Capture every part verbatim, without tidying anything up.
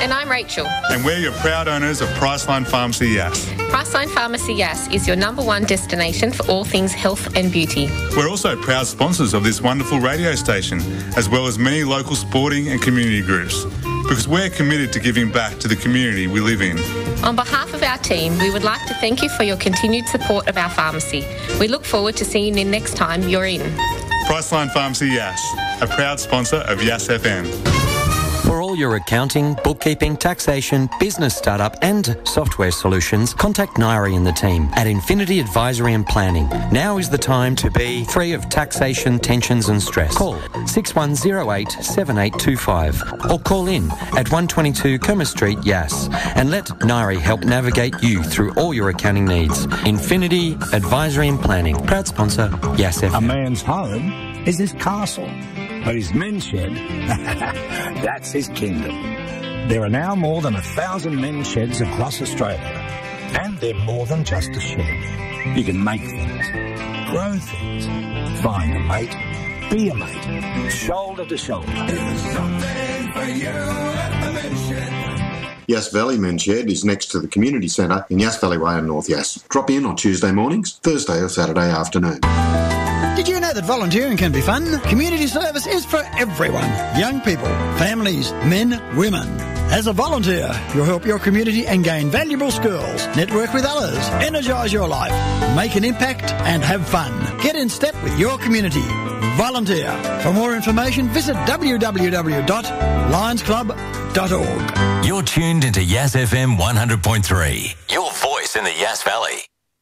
And I'm Rachel. And we're your proud owners of Priceline Pharmacy Yass. Priceline Pharmacy Yass is your number one destination for all things health and beauty. We're also proud sponsors of this wonderful radio station, as well as many local sporting and community groups, because we're committed to giving back to the community we live in. On behalf of our team, we would like to thank you for your continued support of our pharmacy. We look forward to seeing you next time you're in. Priceline Pharmacy Yass, a proud sponsor of Yass F M. For all your accounting, bookkeeping, taxation, business startup and software solutions, contact Nairi and the team at Infinity Advisory and Planning. Now is the time to be free of taxation, tensions and stress. Call six one zero eight seven eight two five or call in at one twenty-two Kerma Street, Yass, and let Nairi help navigate you through all your accounting needs. Infinity Advisory and Planning. Proud sponsor, Yass F M. A man's home is his castle. But his men's shed, that's his kingdom. There are now more than a thousand men's sheds across Australia. And they're more than just a shed. You can make things, grow things, find a mate, be a mate, shoulder to shoulder. There's something for you at the men's shed. Yass Valley Men's Shed is next to the community centre in Yass Valley Way in North Yass. Drop in on Tuesday mornings, Thursday or Saturday afternoon. Did you know that volunteering can be fun? Community service is for everyone. Young people, families, men, women. As a volunteer, you'll help your community and gain valuable skills, network with others, energise your life, make an impact and have fun. Get in step with your community. Volunteer. For more information, visit w w w dot lions club dot org. You're tuned into Yass F M one hundred point three. Your voice in the Yass Valley.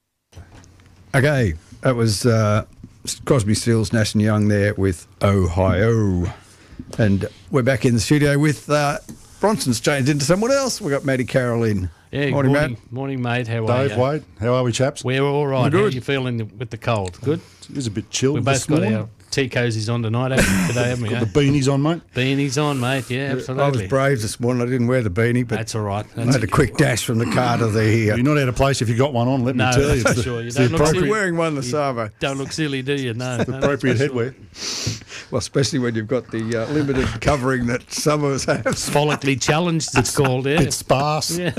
Okay, that was... Uh, Crosby, Stills, Nash and Young there with Ohio. And we're back in the studio with uh, Bronson's changed into someone else. We've got Matty Carroll in. Yeah, morning, morning, Matt. Morning, mate. How are you? Dave, Wade, how are we, chaps? We're all right. We're How are good. you feeling with the cold? Good? It is a bit chilled. We've both this got morning. our tea cozies on tonight haven't we, today, haven't we? Got eh? the beanies on, mate. Beanies on, mate. Yeah, I was absolutely. brave this morning. I didn't wear the beanie, but That's all right. I That's had a quick dash from the car to the... You're not out of place if you got one on, let No, me tell you. that's It's for the, sure. You it's don't the look I'm appropriate, wearing one this You summer. Don't look silly, do you? No. the no, appropriate that's for headwear. Well, especially when you've got the uh, limited covering that some of us have. sure. Follically challenged, it's called, yeah. It's sparse. Yeah.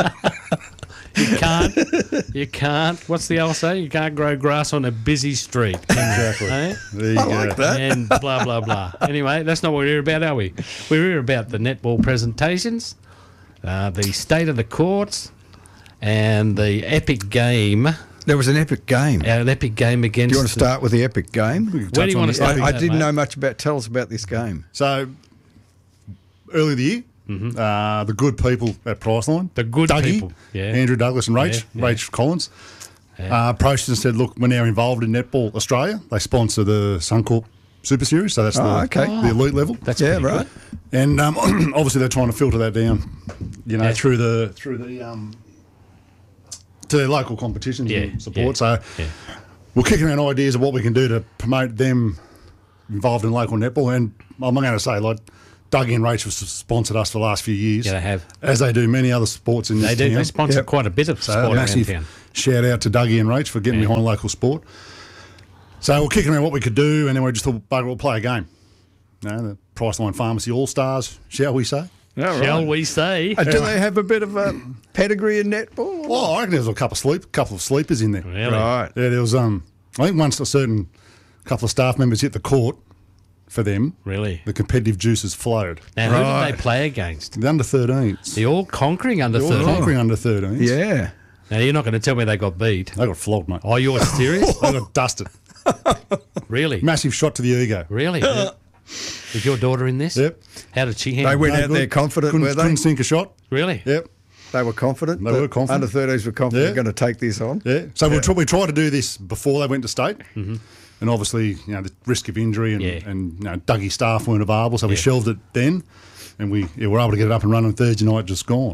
You can't. You can't. What's the old say? You can't grow grass on a busy street. Exactly. Eh? There you I go. like that. And blah, blah, blah. Anyway, that's not what we're here about, are we? We're here about the netball presentations, uh, the state of the courts, and the epic game. There was an epic game. An epic game against... Do you want to start with the epic game? Where do touch you on want to the start? I, with I that, didn't mate? know much about... Tell us about this game. So, early in the year, uh, the good people at Priceline, The good Dougie, people, yeah. Andrew Douglas and Rach, Yeah, yeah. Rach Collins, uh, approached us and said, look, we're now involved in Netball Australia. They sponsor the Suncorp Super Series, so that's Oh, the, okay. the elite level. That's Yeah, pretty right. good. And um, obviously they're trying to filter that down, you know, Yeah. through the through the um, to their local competitions Yeah, and support. yeah, So yeah. we're kicking around ideas of what we can do to promote them involved in local netball. And I'm going to say, like, Dougie and Rach have s- sponsored us for the last few years. Yeah, they have. As they do many other sports in They this do. town. They sponsor Yep. quite a bit of So sport a around massive town. shout out to Dougie and Rach for getting Yeah. behind local sport. So we're kicking around what we could do, and then we just thought, bugger, we'll play a game. You know, the Priceline Pharmacy All-Stars, shall we say? All right. Shall we say? Uh, do they have a bit of a pedigree in netball? Well, I reckon there was a couple of sleep, couple of sleepers in there. Really? Right. Yeah, there was. Um, I think once a certain couple of staff members hit the court for them, Really? the competitive juices flowed. Now, who Right. did they play against? The under thirteens, The all-conquering under all thirteen. conquering under thirteens. Yeah. Now, you're not going to tell me they got beat. They got flogged, mate. Oh, you're serious? They got dusted. Really? Massive shot to the ego. Really? Was your daughter in this? Yep. How did she handle They it? went No out good. there confident, couldn't, were they? couldn't sink a shot. Really? Yep. They were confident. They that were confident. Under thirteens were confident Yeah. they're going to take this on. Yeah. So Yeah. we tr- we tried to do this before they went to state, mm-hmm. and obviously, you know, the risk of injury and, Yeah. and you know, Dougie staff weren't available, so we Yeah. shelved it then, and we yeah, were able to get it up and running Thursday night. Just gone.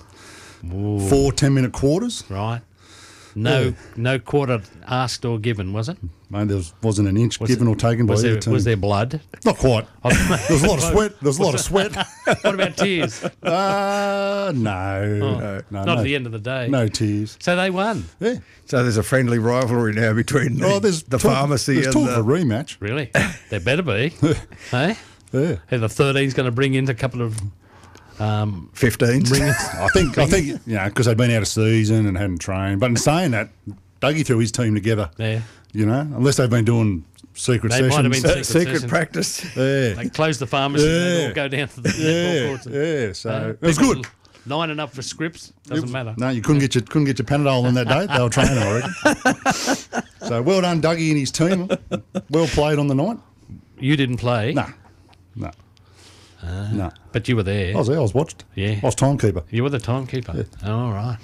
Four ten-minute quarters. Right. No, Yeah. no quarter asked or given, was it? Mate, there was, wasn't an inch Was given it- or taken by was either there, team. Was there blood? Not quite. There was a lot of sweat. There was a lot of sweat. What about tears? Uh, no, Oh, no, not no, at the end of the day. no tears. So they won. Yeah. So there's a friendly rivalry now between the, Oh, there's the talk, pharmacy There's and talk the... of a rematch. Really? There better be. Hey? Yeah. And the thirteen's going to bring in a couple of um, fifteens. I think, I think, you know, because they'd been out of season and hadn't trained. But in saying that, Dougie threw his team together. Yeah. You know, unless they've been doing secret They sessions. might have been Uh, secret, secret sessions. practice. Yeah. They close the pharmacy and Yeah. they all go down to the netball Yeah, courts. and- yeah. So Uh, it was people good. Lining up for scripts doesn't matter. No, you couldn't get your couldn't get your Panadol on that day. They were training, I reckon. So well done, Dougie and his team. Well played on the night. You didn't play. No, no, no. But you were there. I was there. I was watched. Yeah. I was timekeeper. You were the timekeeper. Oh, all right.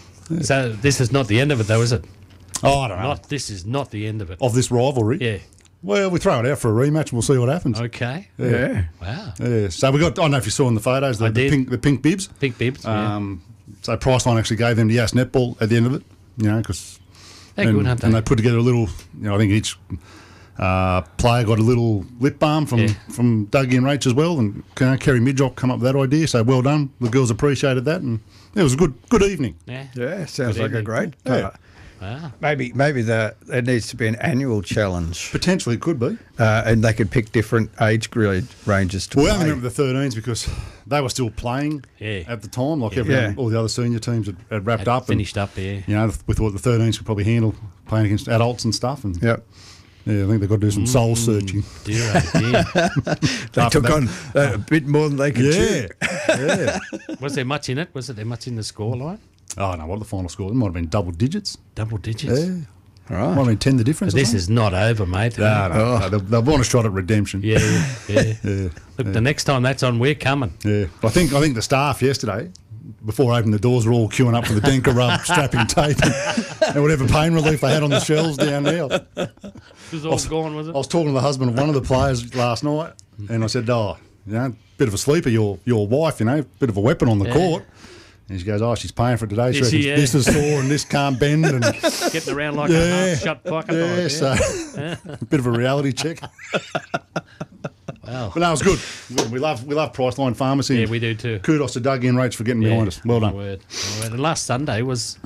So this is not the end of it, though, is it? Oh, I don't know. Not this is not the end of it. Of this rivalry. Yeah. Well, we throw it out for a rematch and we'll see what happens. Okay. Yeah. Wow. Yeah. So we got. I don't know if you saw in the photos the, I the did. pink the pink bibs. Pink bibs. Yeah. Um, so Priceline actually gave them the Yass netball at the end of it. You know, because They're and, good, aren't they? and they put together a little. You know, I think each uh, player got a little lip balm from Yeah. from Dougie and Rach as well, and you know, Kerry Midrock come up with that idea. So well done. The girls appreciated that, and it was a good good evening. Yeah. Yeah, sounds Good like a evening. great. Yeah. Uh, Wow. maybe maybe the, there needs to be an annual challenge, Potentially it could be. uh, and they could pick different age grade ranges to Well, we play. only remember the thirteens because they were still playing Yeah. at the time. Like everyone, Yeah. all the other senior teams had, had wrapped Had up, finished up, yeah. And, you know, with what the thirteens could probably handle playing against adults and stuff. And Yep. yeah, I think they've got to do some soul Mm. searching. Dear, oh dear. They After took that- on uh, a bit more than they could Yeah, chew. yeah. Was there much in it? Was it there much in the scoreline? Oh no, what the final score? It might have been double digits. Double digits. Yeah, Right. might have been ten the difference. But I this think. is not over, mate. no, no, no, they'll, they'll want a shot at redemption. Yeah, yeah. yeah, Look, the next time that's on, we're coming. yeah. But I think I think the staff yesterday, before opening the doors, were all queuing up for the Denker rub, strapping tape, and, and whatever pain relief they had on the shelves down there. It was all gone, was it? I was talking to the husband of one of the players last night, and I said, "Oh, you know, bit of a sleeper, your your wife, you know, bit of a weapon on the Yeah. court." And she goes, "Oh, she's paying for it today. She Is she, reckons yeah? this is sore and this can't bend." And Getting around like a yeah, half-shut pocket. yeah, Yeah, so a bit of a reality check. Wow. But no, it was good. Good. We love we love Priceline Pharmacy. Yeah, we do too. Kudos to Dougie and Rach for getting behind us. Well my done. Word. My word. And last Sunday was,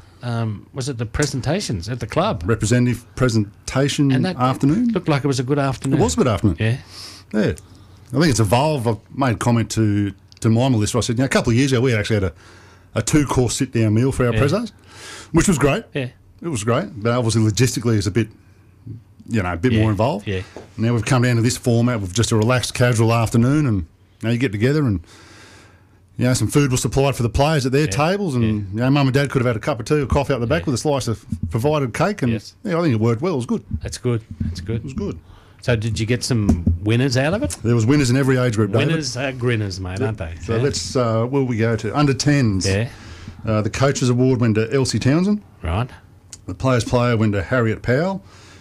um, was it the presentations at the club? Representative presentation And that afternoon. looked like it was a good afternoon. It was a good afternoon. Yeah. Yeah. I think it's evolved. I've made a comment to, to my Melissa. I said, you know, a couple of years ago, we actually had a, a two course sit down meal for our Yeah. presos, which was great. Yeah. It was great. But obviously, logistically, it's a bit, you know, a bit Yeah. more involved. Yeah. Now we've come down to this format with just a relaxed, casual afternoon, and you know, you get together and. You know, some food was supplied for the players at their tables, and you know, mum and dad could have had a cup of tea or coffee up the back Yeah. with a slice of provided cake, and Yes. yeah, I think it worked well. It was good. That's good. That's good. It was good. So did you get some winners out of it? There was winners in every age group. David. Winners are grinners, mate, aren't they? So yeah. let's uh, where we go to under tens. Yeah. Uh, the coaches award went to Elsie Townsend. Right. The players player went to Harriet Powell,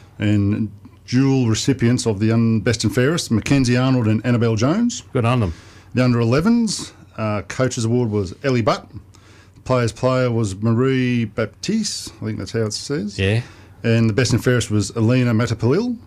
and dual recipients of the un- best and fairest Mackenzie Arnold and Annabelle Jones. Good on them. The under elevens uh, coaches award was Ellie Butt. The players player was Marie Baptiste. I think that's how it says. Yeah. And the best and fairest was Elena Matapalil.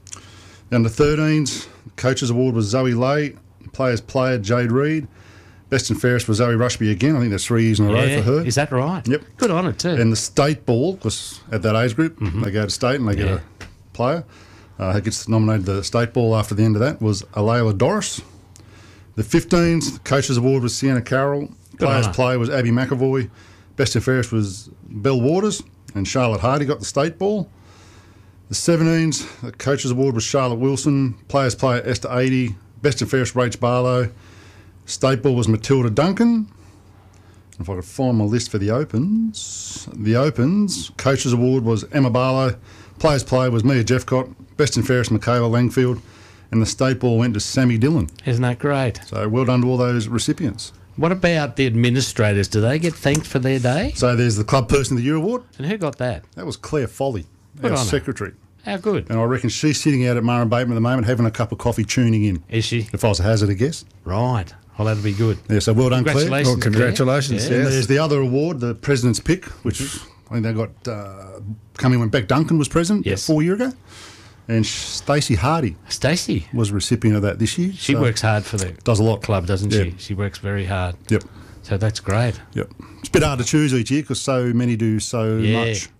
The under thirteens coaches award was Zoe Lay. Players player Jade Reed. Best and fairest was Zoe Rushby again. I think that's three years in a row Yeah. for her. Is that right? Yep. Good on it too. And the state ball, because at that age group, Mm-hmm. they go to state and they get Yeah. a player. Uh, who gets nominated to the state ball after the end of that was Alayla Doris. The fifteens, the coaches award was Sienna Carroll. Players on her. player was Abby McAvoy. Best and fairest was Belle Waters, and Charlotte Hardy got the state ball. The seventeens, the coaches award was Charlotte Wilson. Players player Esther Adey. Best and fairest Rach Barlow. State ball was Matilda Duncan. If I could find my list for the opens. The opens, coaches award was Emma Barlow. Players player was Mia Jeffcott. Best and fairest Michaela Langfield. And the state ball went to Sammy Dillon. Isn't that great? So well done to all those recipients. What about the administrators? Do they get thanked for their day? So there's the Club Person of the Year award. And who got that? That was Claire Foley, Good our on her. secretary. How good? And I reckon she's sitting out at Murray Bateman at the moment having a cup of coffee tuning in. Is she? If I was to hazard a guess. Right. Well, that'll be good. Yeah, so well done, Claire. Congratulations. Well, congratulations, Claire. And yes. there's the other award, the President's Pick, which I think they got uh, coming when Beck Duncan was president Yes. four years ago. And Stacey Hardy Stacey. was a recipient of that this year. She so works hard for the Does a lot. club, doesn't Yeah. she? She works very hard. Yep, So that's great. yep. It's a bit hard to choose each year because so many do so Yeah. much.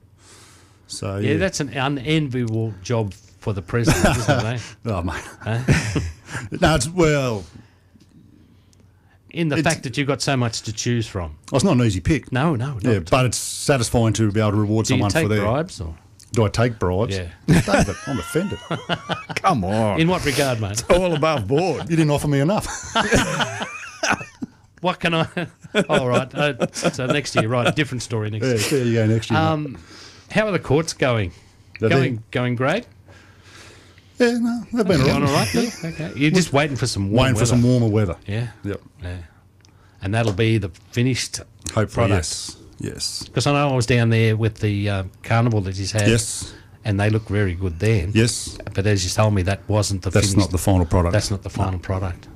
So Yeah, yeah, that's an unenviable job for the president, isn't it? Eh? oh mate. Huh? No, it's well. in the It's- fact that you've got so much to choose from. Oh, it's not an easy pick. No, no. Not Yeah, at but it's satisfying to be able to reward Do you someone take for their. bribes or? Do I take bribes? Yeah. David, I'm offended. Come on. In what regard, mate? all above board. You didn't offer me enough. What can I? All right. Uh, so next year, right? Different story next Yeah, year. there you go next year. Um, how are the courts going? They're Going, going great. yeah, no, they've been Going all all right. right. Yeah. Okay. You're just waiting for some warm Waiting for weather. some warmer weather. Yeah. Yep. Yeah. And that'll be the finished Hopefully, product. yes. Yes. Because I know I was down there with the uh, carnival that he's had. Yes. And they look very good then. Yes. But as you told me, that wasn't the That's finished. not the final product. That's not the final product.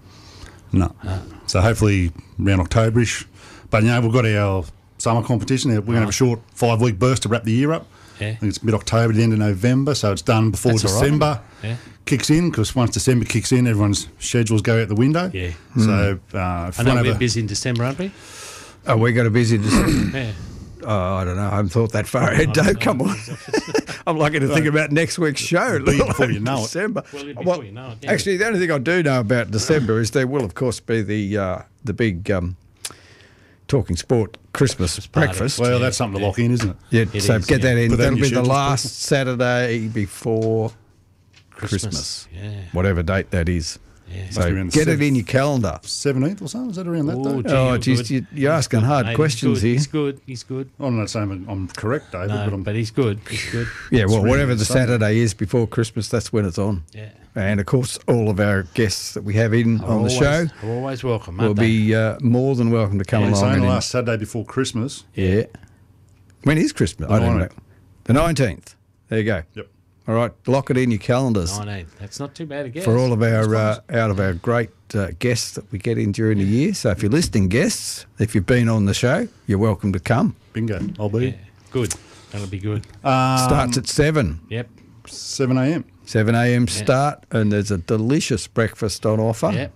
No. So hopefully around October-ish. But, you know, we've got our summer competition. We're going to have a short five-week burst to wrap the year up. Yeah. I think it's mid-October to the end of November, so it's done before That's all right. December Yeah. kicks in, because once December kicks in, everyone's schedules go out the window. Yeah. So uh, if I know one of we're a- busy in December, aren't we? Oh, we got a busy December. Yeah. Oh, I don't know. I haven't thought that far ahead, Dave. Come on. I'm lucky to think about next week's show. Be before you know it. December. Well, before you know it, yeah. Actually, the only thing I do know about December is there will, of course, be the uh, the big um, Talking Sport Christmas party. breakfast. Well, Yeah, that's something to yeah. lock in, isn't it? Yeah, It so is, get yeah. that in. Put that in That'll your be the schedules, last Saturday before Christmas. Yeah. Whatever date that is. Yeah. Must So be around the get it seventh. in your calendar. seventeenth or something? Is that around that Oh, date? gee, Oh, you're geez, good. you- you're asking hard Mate, he's questions good. here. He's good. He's good. I'm not saying I'm- I'm correct, David, No, but I'm... but he's good. He's good. Yeah, well, really whatever the exciting. Saturday is before Christmas, that's when it's on. Yeah. And of course, all of our guests that we have in Are on the always, show are always welcome. will aren't they? be uh, more than welcome to come I'm along. saying and the in- last Saturday before Christmas. yeah. When is Christmas? I don't know. nineteenth. The nineteenth. There you go. Yep. All right, lock it in your calendars nineteen. That's not too bad a guess. for all of our uh, out of our great uh, guests that we get in during the year. So if you're listening, guests, if you've been on the show, you're welcome to come. Bingo. I'll be. Yeah. Good. That'll be good. Um, Starts at seven. Yep. seven a.m. seven a.m. start, and there's a delicious breakfast on offer. Yep.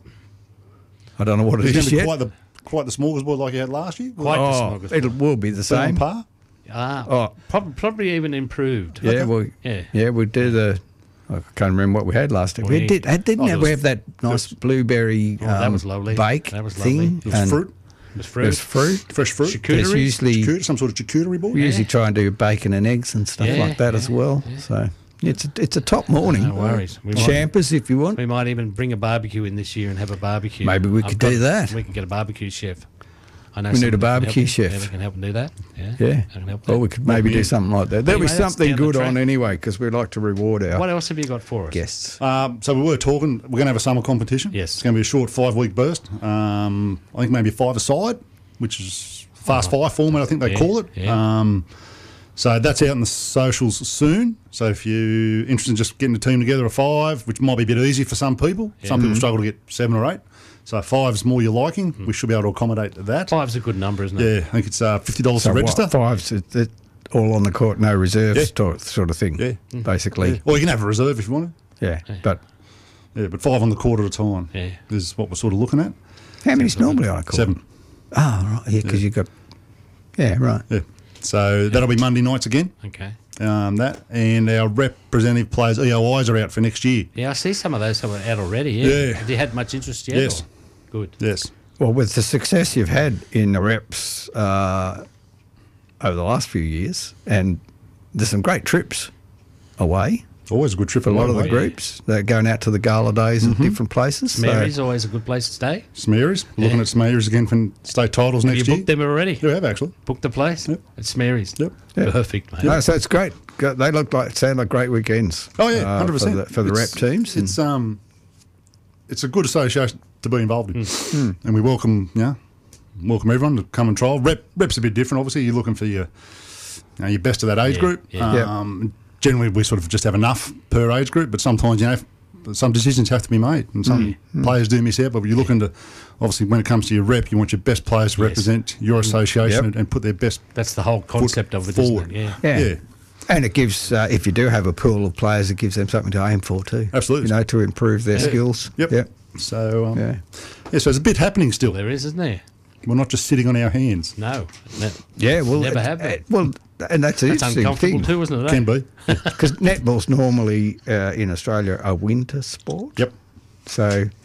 I don't know what it It's going is to be yet. quite the quite the smorgasbord like you had last year. Quite the oh, smorgasbord. it will be the Still on same. par. Ah, Oh. prob- probably even improved. Yeah, well, Yeah. yeah, we do the. I can't remember what we had last time. We- We did, didn't Oh, we there we was- have that nice blueberry Oh, that um, was lovely. bake That was thing? lovely. It was fruit. It was fruit. There's fruit. Fresh fruit. Charcuterie. There's usually Charcuterie, some sort of charcuterie board. we usually try and do bacon and eggs and stuff Yeah, like that as yeah, well. yeah. So it's a, it's a top morning. No worries. We might- Champers if you want. We might even bring a barbecue in this year and have a barbecue. Maybe we I've could got- do that. We can get a barbecue chef. I know We need someone a that can help barbecue me. chef. Yeah, we can help them do that. Yeah. Yeah. I can help Or that. we could maybe do something like that. There'll be Anyway, that's something down the good track. on anyway because we like to reward our What else have you got for us? guests. Um, so we were talking. We're going to have a summer competition. Yes. It's going to be a short five-week burst. Um, I think maybe five aside, which is fast five format. I think they Yeah, call it. yeah. Um, so that's out in the socials soon. So if you're interested in just getting a team together of five, which might be a bit easy for some people, some people struggle to get seven or eight. So five's more your liking. We should be able to accommodate that. Five's a good number, isn't it? Yeah, I think it's uh, fifty dollars So to what, register. fives, it, it, all on the court, no reserves Yeah. to- sort of thing. Yeah. Basically. Yeah. Or you can have a reserve if you want Yeah. But to. Yeah, but five on the court at a time Yeah. is what we're sort of looking at. how many's normally on a court? Seven. Oh, right. Yeah, because you've got. Yeah, right. Yeah. So that'll be Monday nights again. Okay. Um, that and our representative players E O Is are out for next year. Yeah, I see some of those some are out already. Yeah. Yeah. Have you had much interest yet? Yes. or- Good. Yes. Well, with the success you've had in the reps uh, over the last few years, and there's some great trips away Always a good trip for a lot of the away. groups. They're going out to the gala days at different places. so- Mary's always a good place to stay. Smeary's. Looking Yeah. at Smeary's again for state titles Have next you year. booked them already? Yeah, we have actually. Booked the place? Yep. It's Mary's. Yep. Yeah. Perfect, mate. No, so it's great. Go- They look like sound like great weekends. Oh yeah, uh, hundred percent for the, for the rep It's- teams. and- It's um, it's a good association to be involved in, Hmm. and we welcome yeah, welcome everyone to come and trial. Rep reps a bit different. Obviously, you're looking for your you know, your best of that age Yeah, group. yeah. Yeah. Um, generally, we sort of just have enough per age group, but sometimes you know. Some decisions have to be made, and some Hmm. players do miss out. But you're looking to, obviously, when it comes to your rep, you want your best players to Yes. represent your association Yep. and, and put their best That's the whole concept of it, forward. isn't it? Yeah. yeah. yeah. And it gives, uh, if you do have a pool of players, it gives them something to aim for too. Absolutely. You know, to improve their skills. Yep. Yep. So um, Yeah. yeah, so there's a bit happening still. There is, isn't there? We're not just sitting on our hands. No. No. Yeah, well, Never it- have been. it- well, and that's an That's interesting uncomfortable thing too, isn't it? eh? Can be. because netball's normally uh, in Australia a winter sport. Yep. So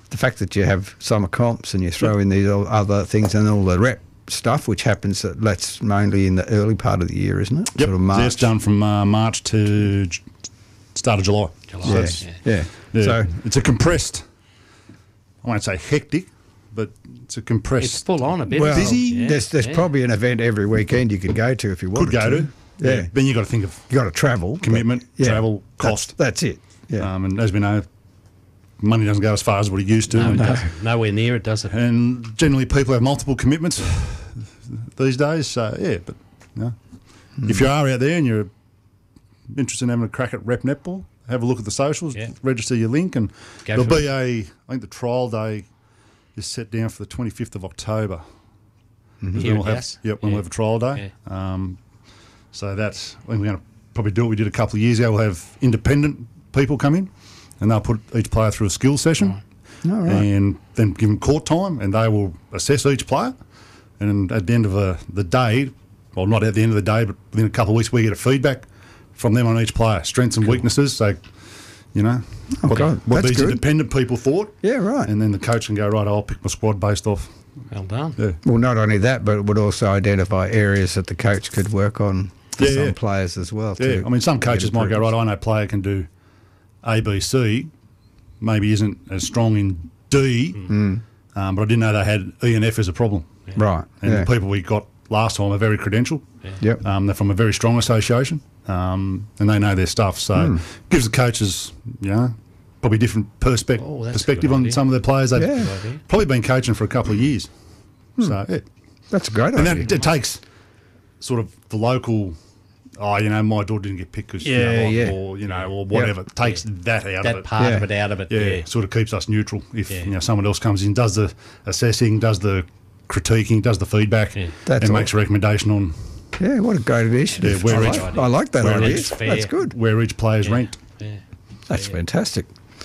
the fact that you have summer comps and you throw in these all other things and all the rep stuff, which happens, at, that's mainly in the early part of the year, isn't it? Yep. Sort of March. So it's done from uh, March to j- start of July. July. Yeah. it's- yeah. Yeah, So it's a compressed, I won't say hectic, but it's a compressed. It's full on a bit. well, busy. Yeah, there's there's yeah. probably an event every weekend you could go to if you wanted could go to. Yeah. Then you got to think of You got to travel. but- commitment, travel, that's- cost. That's, it. Yeah. Um, and as we know, money doesn't go as far as what it used to. No, it and, doesn't. Nowhere near it, does it? and generally people have multiple commitments these days. So, yeah, but you know, if you are out there and you're interested in having a crack at Rep Netball, have a look at the socials, Yeah. register your link, and Go there'll for be a, I think the trial day is set down for the twenty-fifth of October. Is Here when at we'll have, Yass? yep, when Yeah. we'll have a trial day. Um, so that's, I think we're going to probably do what we did a couple of years ago. We'll have independent people come in and they'll put each player through a skills session All right. and then give them court time and they will assess each player. And at the end of uh, the day, well, not at the end of the day, but within a couple of weeks, we get a feedback from them on each player, strengths and weaknesses. So, you know, Oh, what, God, what that's these good. independent people thought. Yeah, right. And then the coach can go, right, I'll pick my squad based off. Well done. Yeah. Well, not only that, but it would also identify areas that the coach could work on for Yeah, some yeah. players as well. Yeah, to I mean, some get coaches might go, right, improvements. I know a player can do A, B, C, maybe isn't as strong in D, um, but I didn't know they had E and F as a problem. Right. And yeah. the people we got last time are very credentialed. Yep. Um, they're from a very strong association, um, and they know their stuff. So gives the coaches, you know, probably different perspe- Oh, that's a perspective good on idea. some of the players. They've Yeah. Good idea. probably been coaching for a couple of years. So, yeah. That's a great And idea. that, it takes sort of the local, oh, you know, my daughter didn't get picked because, Yeah, you know, yeah. or, you know, or whatever. It takes that out That of it. part of Yeah. it out of it. Yeah, Yeah. sort of keeps us neutral. If Yeah. you know someone else comes in, does the assessing, does the critiquing, does the feedback, Yeah. That's and all. makes a recommendation on yeah, what a great initiative. Yeah, where I, each- like, I like that where idea. each- fair. That's good. where each player is Yeah. ranked. Yeah. That's fantastic.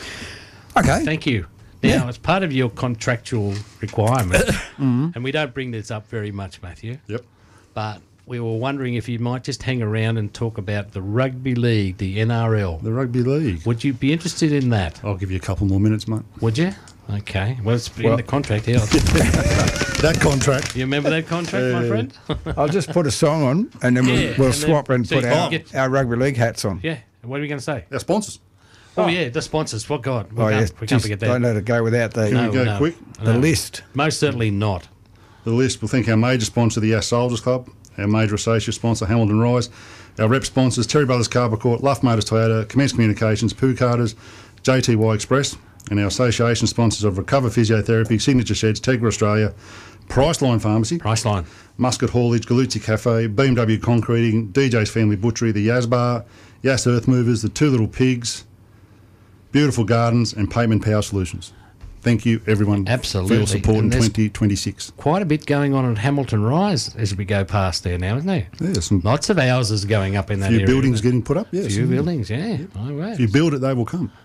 Okay. Thank you. Now, Yeah. as part of your contractual requirement, and we don't bring this up very much, Matthew, Yep. but we were wondering if you might just hang around and talk about the rugby league, the N R L. The rugby league. Would you be interested in that? I'll give you a couple more minutes, mate. Would you? Okay. Well, it's in Well- the contract here. That contract. You remember that contract, my friend? I'll just put a song on and then we'll, Yeah, we'll and then- swap and so put you our, get- our rugby league hats on. Yeah. And what are we going to say? Our sponsors. Oh, yeah, the sponsors. What God? We Oh, can't, yes. we can't Just forget don't that. let it go without the, No, we go no, quick? the no. list. Most certainly not. The list. We'll thank our major sponsor, the Yass Soldiers Club. Our major associate sponsor, Hamilton Rise. Our rep sponsors, Terry Brothers Carver Court, Luff Motors Toyota, Commence Communications, Pooh Carters, J T Y Express. And our association sponsors of Recover Physiotherapy, Signature Sheds, Tegra Australia, Priceline Pharmacy, Priceline. Muscat Haulage, Galuzzi Cafe, B M W Concreting, D J's Family Butchery, the Yas Bar, Yass Earth Movers, the Two Little Pigs, Beautiful Gardens, and Payment Power Solutions. Thank you, everyone, Absolutely. for your support And in there's- twenty twenty-six. Quite a bit going on at Hamilton Rise as we go past there now, isn't there? Yeah, some Lots of houses going up in that few area. buildings isn't getting put up. there? Yes, few buildings, yeah. Oh, wow. if you build it, they will come.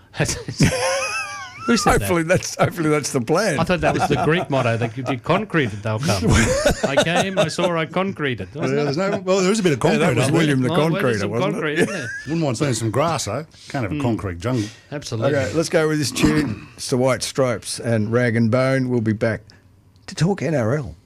Who said Hopefully that? that's hopefully that's the plan. I thought that was the Greek motto. That if you concrete it, they'll come. I came, I saw, I concreted. Yeah, Wasn't it? there's no, well, there is a bit of concrete. that was up there. William the Oh, well, concreter, there's some wasn't concrete, it? isn't there? Wouldn't mind seeing some grass, though. Can't have a concrete jungle. Absolutely. Okay, let's go with this tune. It's the White Stripes and Rag and Bone. We'll be back to talk N R L.